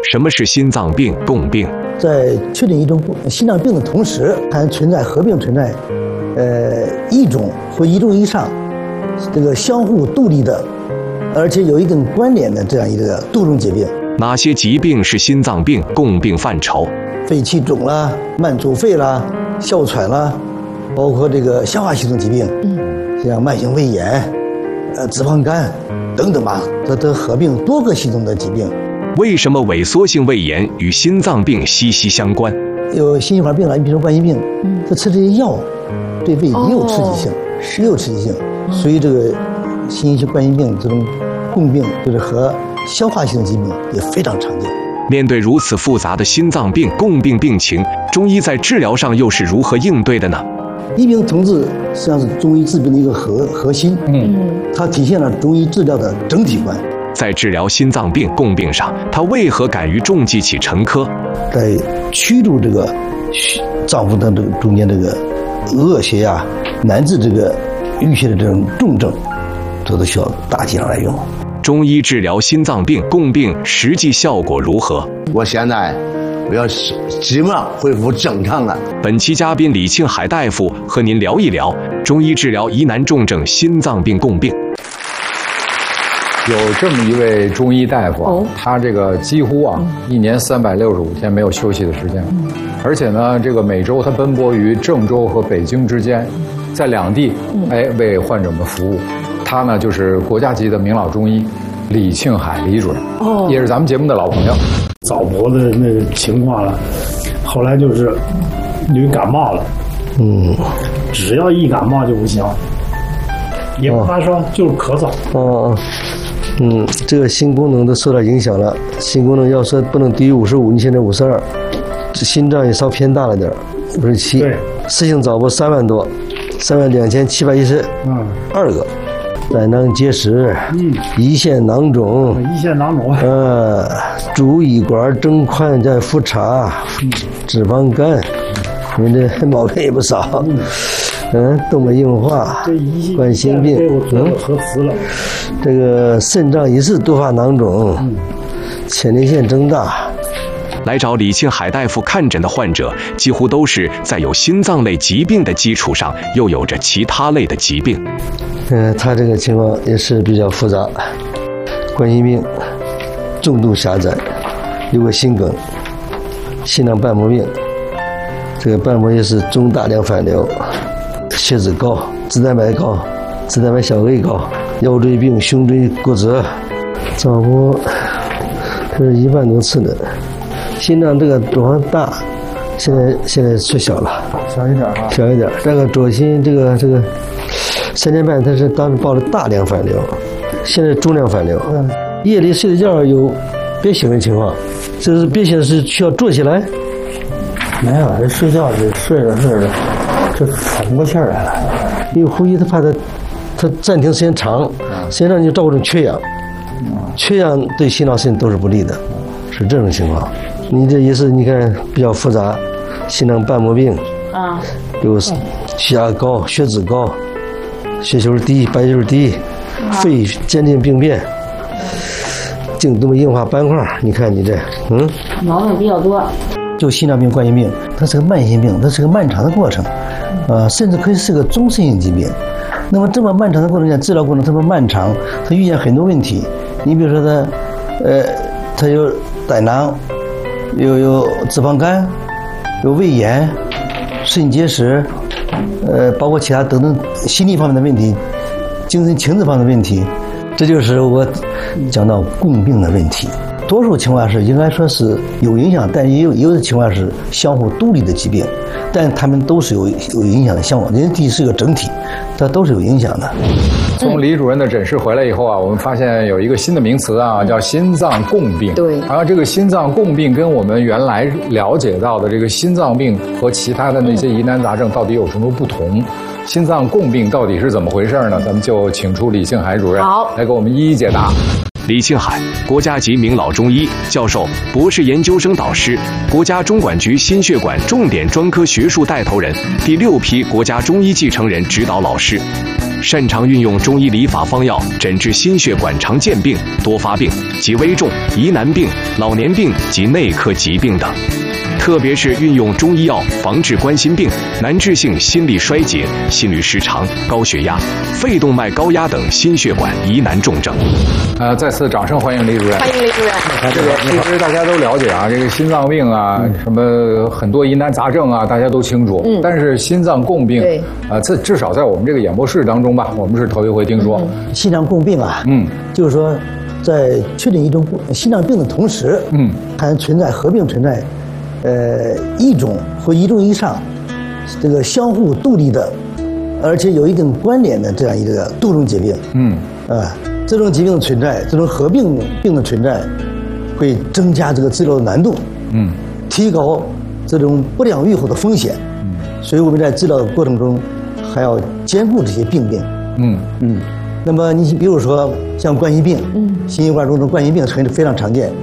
什么是心脏病共病？ 在确定一种心脏病的同时，还合并存在，一种或一种以上，这个相互独立的，而且有一定关联的这样一个多种疾病。 哪些疾病是心脏病共病范畴？ 肺气肿啦、慢阻肺啦、哮喘啦，包括这个消化系统疾病，像慢性胃炎、脂肪肝等等吧，这都合并多个系统的疾病。 为什么萎缩性胃炎与心脏病息息相关？ 有心血管病了，你比如说冠心病，它吃这些药对胃也有刺激性，也有刺激性，所以这个心血冠心病这种共病就是和消化系统疾病也非常常见。 面对如此复杂的心脏病共病病情，中医在治疗上又是如何应对的呢？ 医病同治实际上是中医治病的一个核心，它体现了中医治疗的整体观。 在治疗心脏病共病上，他为何敢于重剂起沉疴？ 在驱逐这个脏腑的这个中间这个恶邪呀，乃至这个淤血的这种重症，这都需要大剂量来用。 中医治疗心脏病共病实际效果如何？ 我现在要基本上恢复正常了。 本期嘉宾李庆海大夫和您聊一聊中医治疗疑难重症心脏病共病。 有这么一位中医大夫他这个几乎1年365天没有休息的时间，而且呢，这个每周他奔波于郑州和北京之间，在两地为患者们服务。他呢就是国家级的名老中医李庆海李主任，也是咱们节目的老朋友。 早搏的那个情况了，后来就是因为感冒了，只要一感冒就不行，也不发烧，就是咳嗽。 这个心功能都受到影响了。心功能要说不能低于55，你现在52，心脏也稍偏大了点，57。对，四性早搏3万多，32712个。胆囊结石，胰腺囊肿，主乙管征宽再复查，脂肪肝，你这毛病也不少。动脉硬化，冠心病， 核磁了。 这个肾脏疑似多发囊肿，前列腺增大。 来找李庆海大夫看诊的患者，几乎都是在有心脏类疾病的基础上，又有着其他类的疾病。 他这个情况也是比较复杂，冠心病重度狭窄，有个心梗，心脏瓣膜病，这个瓣膜也是中大量反流，血脂高，脂蛋白高，脂蛋白小 A 高，腰椎病、胸椎骨折，早搏这是1万多次的。心脏这个左方大，现在缩小了，小一点。这个左心这个3年半，他是当时报了大量反流，现在中量反流。夜里睡觉有憋醒的情况，这是憋醒是需要坐起来？ 没有，这睡觉是睡着，这喘不过气来了。 因为呼吸他怕他暂停时间长，时间长就造成缺氧，缺氧对心脑肾都是不利的，是这种情况。你这也是你看比较复杂，心脏瓣膜病有血压高、血脂高、血球低、白球低、肺间静病变、颈动脉硬化斑块，你看你这毛病比较多。 就心脏病、冠心病，它是个慢性病，它是个漫长的过程，甚至可以是个终身性疾病。那么这么漫长的过程下，治疗过程这么漫长，它遇见很多问题。你比如说它有胆囊，有脂肪肝，有胃炎、肾结石，包括其他等等心理方面的问题、精神情志方面的问题，这就是我讲到共病的问题。多数情况是应该说是有影响，但也有的情况是相互独立的疾病，但他们都是有影响的相互，人体是个整体，它都是有影响的。 从李主任的诊室回来以后我们发现有一个新的名词叫心脏共病。 对， 然后这个心脏共病跟我们原来了解到的这个心脏病和其他的那些疑难杂症到底有什么不同？心脏共病到底是怎么回事呢？咱们就请出李庆海主任来给我们一一解答。 李庆海，国家级名老中医教授、博士研究生导师，国家中管局心血管重点专科学术带头人，第6批国家中医继承人指导老师。 擅长运用中医理法方药诊治心血管常见病、多发病及危重疑难病、老年病及内科疾病等。特别是运用中医药防治冠心病、难治性心力衰竭、心律失常、高血压、肺动脉高压等心血管疑难重症。 再次掌声欢迎李主任。 欢迎李主任。 这个其实大家都了解啊，这个心脏病啊，什么很多疑难杂症啊，大家都清楚。但是心脏共病，这至少在我们这个演播室当中吧，我们是头一回听说。 心脏共病啊，就是说在确定一种心脏病的同时，还存在合并存在。一种或一种以上，这个相互独立的，而且有一定关联的这样一个多种疾病。这种疾病的存在，这种合并病的存在，会增加这个治疗的难度。提高这种不良预后的风险。所以我们在治疗的过程中，还要兼顾这些病变。那么你比如说像冠心病，心血管中的冠心病非常常见。